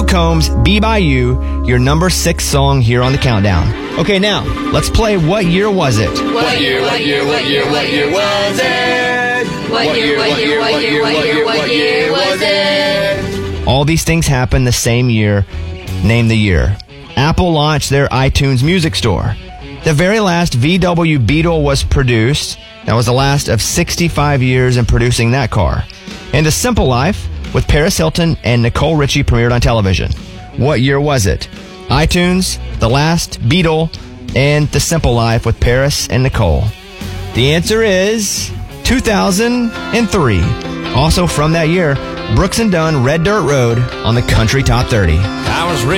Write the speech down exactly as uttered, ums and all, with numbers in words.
Luke Combs, Be By You, your number six song here on the countdown. Okay, now, let's play What Year Was It? What year, what year, what year, what year was it? What year, what year, what year, what year, what year was it? All these things happened the same year. Name the year. Apple launched their iTunes Music Store. The very last V W Beetle was produced. That was the last of sixty-five years in producing that car. And A Simple Life with Paris Hilton and Nicole Richie premiered on television. What year was it? iTunes, The Last, Beetle, and The Simple Life with Paris and Nicole. The answer is two thousand three. Also from that year, Brooks and Dunn, Red Dirt Road on the Country Top thirty. I was